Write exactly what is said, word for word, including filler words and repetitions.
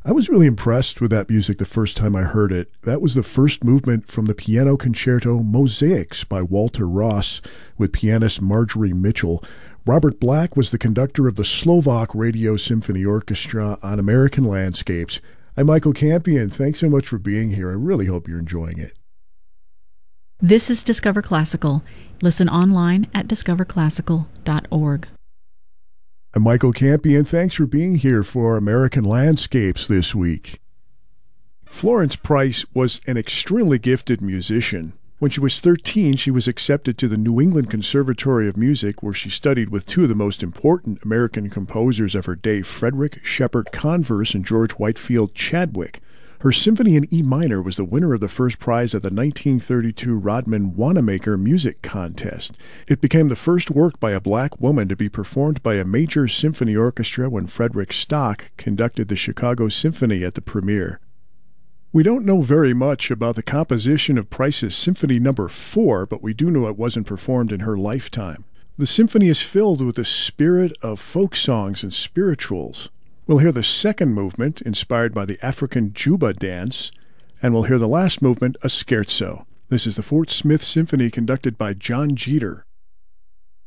I was really impressed with that music the first time I heard it. That was the first movement from the piano concerto Mosaics by Walter Ross with pianist Marjorie Mitchell. Robert Black was the conductor of the Slovak Radio Symphony Orchestra on American Landscapes. I'm Michael Campion. Thanks so much for being here. I really hope you're enjoying it. This is Discover Classical. Listen online at discover classical dot org. I'm Michael Campion. Thanks for being here for American Landscapes this week. Florence Price was an extremely gifted musician. When she was thirteen, she was accepted to the New England Conservatory of Music, where she studied with two of the most important American composers of her day, Frederick Shepard Converse and George Whitefield Chadwick. Her symphony in E minor was the winner of the first prize at the nineteen thirty-two Rodman Wanamaker Music Contest. It became the first work by a black woman to be performed by a major symphony orchestra when Frederick Stock conducted the Chicago Symphony at the premiere. We don't know very much about the composition of Price's Symphony Number four, but we do know it wasn't performed in her lifetime. The symphony is filled with the spirit of folk songs and spirituals. We'll hear the second movement, inspired by the African Juba dance, and we'll hear the last movement, a scherzo. This is the Fort Smith Symphony conducted by John Jeter.